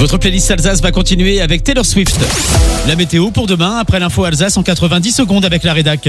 Votre playlist Alsace va continuer avec Taylor Swift. La météo pour demain, après l'info Alsace en 90 secondes avec la rédac.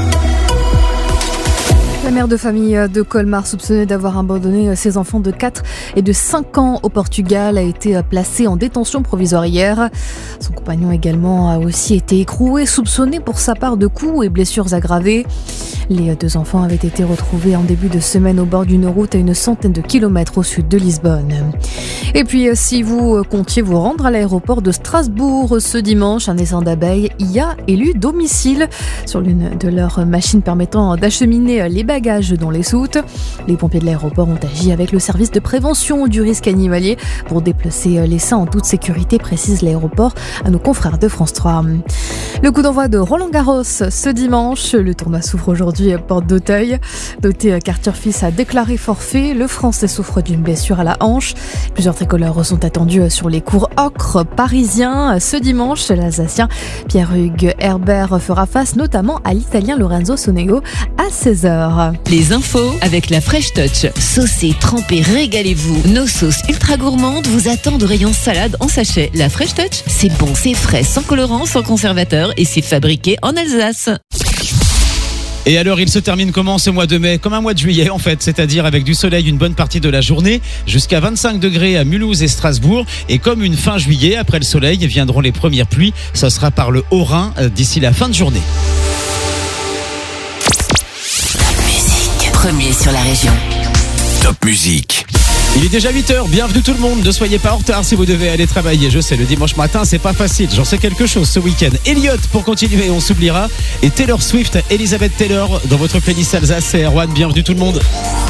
La mère de famille de Colmar, soupçonnée d'avoir abandonné ses enfants de 4 et de 5 ans au Portugal, a été placée en détention provisoire hier. Son compagnon également a aussi été écroué, soupçonné pour sa part de coups et blessures aggravées. Les 2 enfants avaient été retrouvés en début de semaine au bord d'une route à une centaine de kilomètres au sud de Lisbonne. Et puis, si vous comptiez vous rendre à l'aéroport de Strasbourg ce dimanche, un essaim d'abeilles y a élu domicile sur l'une de leurs machines permettant d'acheminer les bagages dans les soutes. Les pompiers de l'aéroport ont agi avec le service de prévention du risque animalier pour déplacer l'essaim en toute sécurité, précise l'aéroport à nos confrères de France 3. Le coup d'envoi de Roland-Garros ce dimanche. Le tournoi s'ouvre aujourd'hui à Porte d'Auteuil. Noté qu'Arthur Fils a déclaré forfait. Le Français souffre d'une blessure à la hanche. Plusieurs tricolores sont attendus sur les cours ocre parisiens. Ce dimanche, l'Alsacien Pierre-Hugues Herbert fera face notamment à l'Italien Lorenzo Sonego à 16h. Les infos avec la Fresh Touch. Saucez, trempez, régalez-vous. Nos sauces ultra gourmandes vous attendent au rayon salade en sachet. La Fresh Touch, c'est bon, c'est frais, sans colorant, sans conservateur et c'est fabriqué en Alsace. Et alors, il se termine comment ce mois de mai? Comme un mois de juillet en fait, c'est-à-dire avec du soleil une bonne partie de la journée, jusqu'à 25 degrés à Mulhouse et Strasbourg. Et comme une fin juillet, après le soleil, viendront les premières pluies. Ça sera par le Haut-Rhin d'ici la fin de journée. Premier sur la région. Top musique. Il est déjà 8h, bienvenue tout le monde, ne soyez pas en retard si vous devez aller travailler. Je sais, le dimanche matin, c'est pas facile, j'en sais quelque chose ce week-end. Elliott, pour continuer, on s'oubliera. Et Taylor Swift, Elizabeth Taylor, dans votre playlist Alsace et Erwan, bienvenue tout le monde.